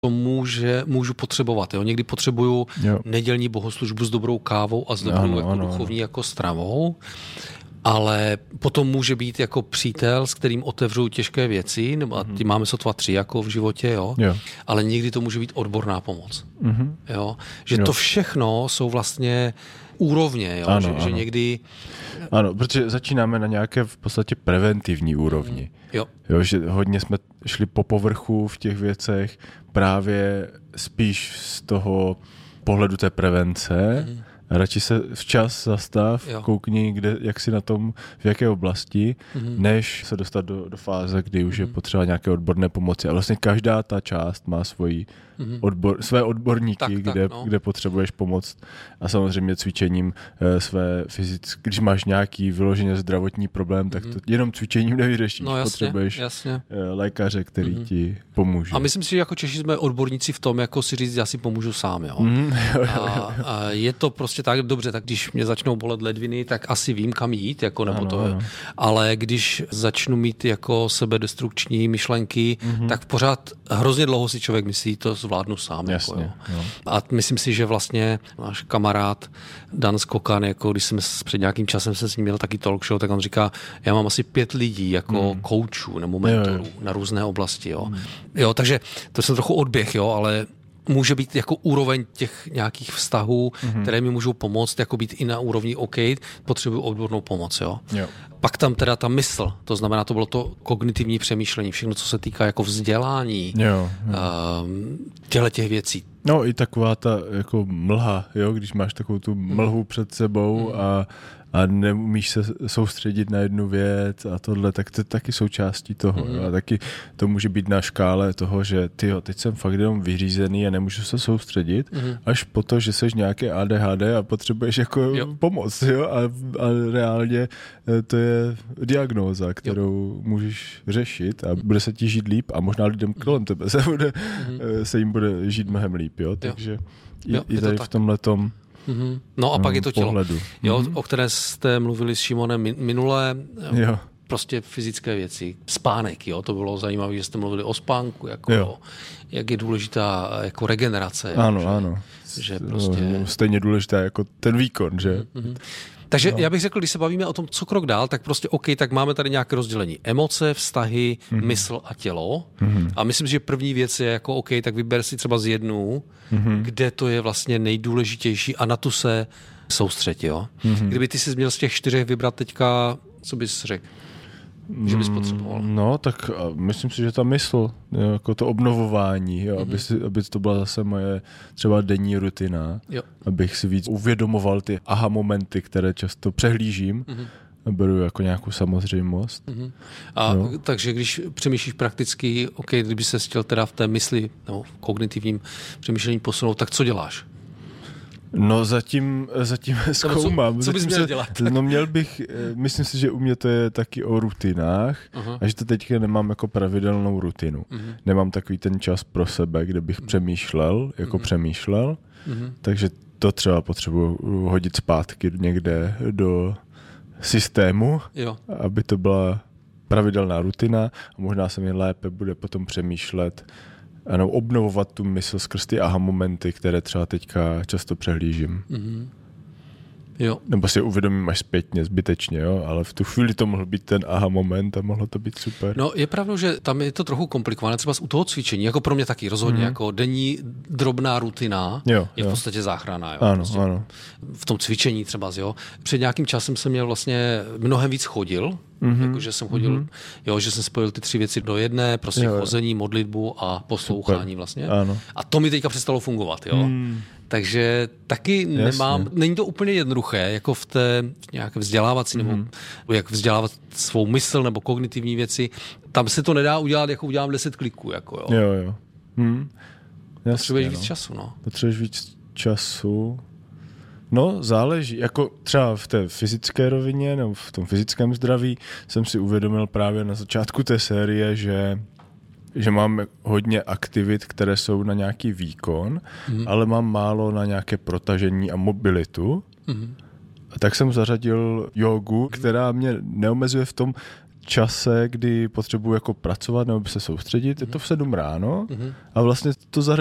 to můžu potřebovat. Jo? Někdy potřebuju nedělní bohoslužbu s dobrou kávou a s dobrou duchovní jako stravou, ale potom může být jako přítel, s kterým otevřu těžké věci, nebo a ty máme sotva 3 jako v životě, jo? Ale někdy to může být odborná pomoc. Jo? Že to všechno jsou vlastně úrovně, jo? Že někdy... Ano, protože začínáme na nějaké v podstatě preventivní úrovni. Jo, že hodně jsme šli po povrchu v těch věcech, právě spíš z toho pohledu té prevence. Radši se včas zastav, koukni, jak si na tom, v jaké oblasti, než se dostat do fáze, kdy už je potřeba nějaké odborné pomoci. A vlastně každá ta část má své odborníky, kde potřebuješ pomoct. A samozřejmě cvičením své fyzické, když máš nějaký vyloženě zdravotní problém, tak to jenom cvičením nevyřešíš. No, potřebuješ lékaře, který ti pomůže. A myslím si, že jako Češi jsme odborníci v tom, jako si říct, já si pomůžu sám. Jo? A je to prostě tak, dobře, tak když mě začnou bolet ledviny, tak asi vím, kam jít, jako, nebo to. Ale když začnu mít jako sebedestrukční myšlenky, tak pořád hrozně dlouho si člověk myslí, to zvládnu sám. Jasně, jako, A myslím si, že vlastně náš kamarád Dan Skokan, jako když jsme před nějakým časem se s ním měl taky talk show, tak on říká, já mám asi 5 lidí jako koučů nebo mentorů na různé oblasti. Jo, takže to jsem trochu odběh, ale může být jako úroveň těch nějakých vztahů, které mi můžou pomoct, jako být i na úrovni OK, potřebuju odbornou pomoc. Jo. Pak tam teda ta mysl, to znamená, to bylo to kognitivní přemýšlení, všechno, co se týká jako vzdělání, těch věcí. No i taková ta jako mlha, když máš takovou tu mlhu před sebou a neumíš se soustředit na jednu věc a tohle, tak to je taky součástí toho. A taky to může být na škále toho, že teď jsem fakt jenom vyřízený a nemůžu se soustředit, až po to, že seš nějaké ADHD a potřebuješ jako pomoc. A reálně to je diagnóza, kterou můžeš řešit a bude se ti žít líp a možná lidem kolem tebe se jim bude žít mnohem líp. Takže i tady v tomhletom No a pak je to tělo, pohledu. O které jste mluvili s Šimonem minule, prostě fyzické věci. Spánek, to bylo zajímavé, že jste mluvili o spánku, jak je důležitá jako regenerace. Ano. Že prostě... Stejně důležitá jako ten výkon, že? Takže já bych řekl, když se bavíme o tom, co krok dál, tak prostě OK, tak máme tady nějaké rozdělení. Emoce, vztahy, mysl a tělo. A myslím si, že první věc je jako OK, tak vyber si třeba z jednu, kde to je vlastně nejdůležitější a na tu se soustřeď, Kdyby ty si měl z těch 4 vybrat teďka, co bys řekl? Že bys potřeboval? No, tak myslím si, že ta mysl, jako to obnovování, aby to byla zase moje třeba denní rutina, abych si víc uvědomoval ty aha momenty, které často přehlížím, a beru jako nějakou samozřejmost. Takže když přemýšlíš prakticky, OK, kdyby se chtěl teda v té mysli nebo v kognitivním přemýšlení posunout, tak co děláš? No zatím zkoumám. Co bys měl dělat? No měl bych, myslím si, že u mě to je taky o rutinách a že to teďka nemám jako pravidelnou rutinu. Nemám takový ten čas pro sebe, kde bych přemýšlel, takže to třeba potřebuji hodit zpátky někde do systému, aby to byla pravidelná rutina a možná se mi lépe bude potom přemýšlet a obnovovat tu mysl skrz ty aha momenty, které třeba teďka často přehlížím. Nebo si uvědomím až zpětně, zbytečně, ale v tu chvíli to mohl být ten aha moment a mohlo to být super. No je pravda, že tam je to trochu komplikované, třeba u toho cvičení, jako pro mě taky rozhodně, jako denní drobná rutina je v podstatě záchrana. Ano. V tom cvičení třeba, Před nějakým časem jsem měl vlastně mnohem víc chodil, jakože jsem chodil, že jsem spojil ty 3 věci do jedné, prostě chození, modlitbu a poslouchání vlastně. Ano. A to mi teďka přestalo fungovat, Takže taky nemám, není to úplně jednoduché, jako v té nějaké vzdělávací, nebo jak vzdělávat svou mysl nebo kognitivní věci. Tam se to nedá udělat, jako udělám 10 kliků. Jo. Potřebuješ víc času, Potřebuješ víc času. No, záleží. Jako třeba v té fyzické rovině nebo v tom fyzickém zdraví jsem si uvědomil právě na začátku té série, že mám hodně aktivit, které jsou na nějaký výkon, ale mám málo na nějaké protažení a mobilitu. A tak jsem zařadil jogu, která mě neomezuje v tom čase, kdy potřebuji jako pracovat nebo se soustředit, je to v 7 ráno a vlastně to